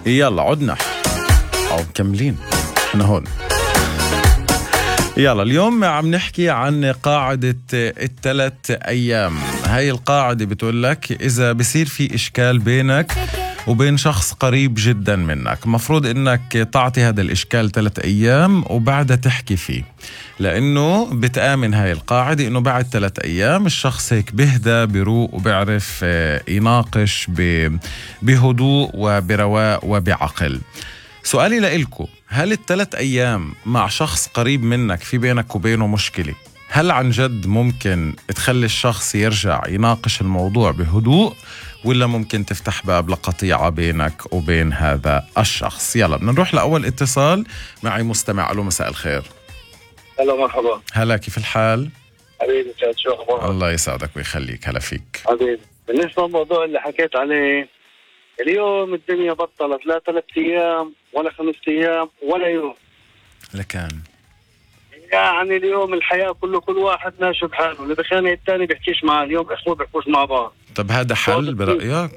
يلا عدنا أو مكملين احنا هون. يلا اليوم عم نحكي عن قاعدة الثلاث أيام. هاي القاعدة بتقول لك إذا بصير في إشكال بينك وبين شخص قريب جدا منك، مفروض إنك تعطي هذا الإشكال 3 أيام وبعدها تحكي فيه، لأنه بتآمن هاي القاعدة إنه بعد 3 أيام الشخص هيك بهدى بروق وبيعرف يناقش بهدوء وبرواء وبعقل. سؤالي لإلكو، هل ال3 أيام مع شخص قريب منك في بينك وبينه مشكلة، هل عن جد ممكن تخلي الشخص يرجع يناقش الموضوع بهدوء، ولا ممكن تفتح باب لقطيعة بينك وبين هذا الشخص؟ يلا بدنا نروح لأول اتصال. معي مستمع. ألو مساء الخير. هلا مرحبا. هلا كيف الحال؟ حبيبي شو أخبارك؟ الله يسعدك ويخليك. هلا فيك حبيبي، بالنسبة للموضوع اللي حكيت عليه، اليوم الدنيا بطلت لا 3 أيام ولا 5 أيام ولا يوم. لكان يعني اليوم الحياة كله كل واحد ماشي بحاله، اللي بخانق الثاني بيحكيش معاه، اليوم إخوة بيحكوش مع بعض. طب هذا حل برأيك؟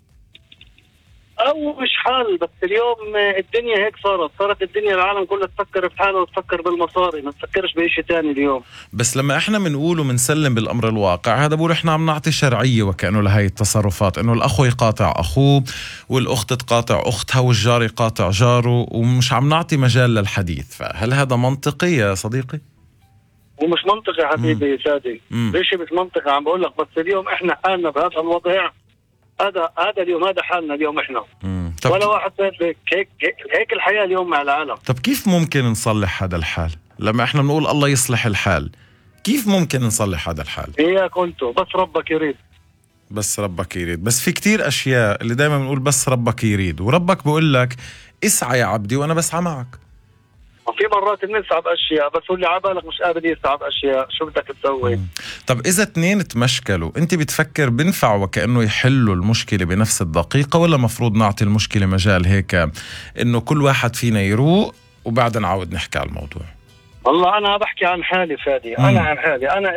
أو مش حل، بس اليوم الدنيا هيك صارت الدنيا العالم كله تفكر في حاله وتفكر بالمصاري، ما تفكرش بإشي تاني اليوم. بس لما احنا منقول ومنسلم بالأمر الواقع، هذا بقول احنا عم نعطي شرعية وكأنه لهي التصرفات، انه الأخو يقاطع أخوه والأخت تقاطع أختها والجار يقاطع جاره، ومش عم نعطي مجال للحديث. فهل هذا منطقي يا صديقي؟ ومش منطقي حبيبي سادي، ليش مش منطقي؟ عم بقول لك، بس اليوم احنا حالنا بهذا الوضع، هذا اليوم، هذا حالنا اليوم احنا. ولا واحد هيك الحياة اليوم مع العالم. طب كيف ممكن نصلح هذا الحال؟ لما احنا بنقول الله يصلح الحال، كيف ممكن نصلح هذا الحال؟ إياك قلته، بس ربك يريد. بس ربك يريد. بس في كتير أشياء اللي دايما بنقول بس ربك يريد، وربك بقول لك اسعى يا عبدي وأنا بسعى معك. في مرات بنسعى بأشياء، بس اللي عبالك مش قابل يسعى بأشياء، شو بدك تسوي؟ طب إذا 2 تمشكلوا، أنت بتفكر بنفع وكأنه يحلوا المشكلة بنفس الدقيقة، ولا مفروض نعطي المشكلة مجال هيك إنه كل واحد فينا يروق وبعدين نعود نحكي على الموضوع؟ والله أنا بحكي عن حالي فادي. أنا عن حالي، أنا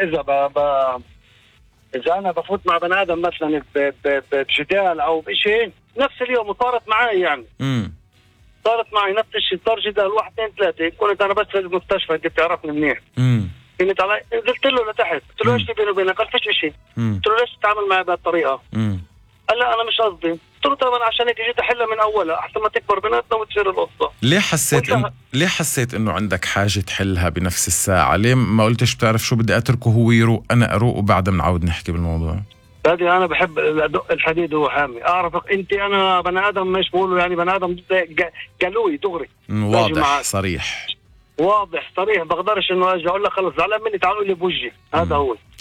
إذا أنا بفوت مع بني آدم مثلا بجدال أو بشيء، نفس اليوم وصارت معي يعني. صارت معي نفس الشيء، صار جدال 1 2 3، كنت انا بس في المستشفى، انت بتعرفني منيح. كنت علي، نزلت له لتحت، قلت له ايش بيني وبينك؟ قال فيش شيء. قلت له ليش تتعامل معي بهالطريقه؟ قال لا انا مش قصدي. قلت له طب انا عشان هيك جيت احلها من اولها احسن ما تكبر بيناتنا وتصير القصه. ليه حسيت انه عندك حاجه تحلها بنفس الساعه؟ ليه ما قلتش بتعرف شو بدي اتركه هو يروق انا اروق وبعدها بنعود نحكي بالموضوع؟ هذه انا بحب ادق الحديد وهو حامي. اعرفك انت، انا بني ادم مش بقولوا يعني بني ادم قالوي دغري، واضح صريح. واضح صريح، بقدرش انه اجي اقول لك خلص زعلان مني تعالوا لي بوجهي. هذا هو.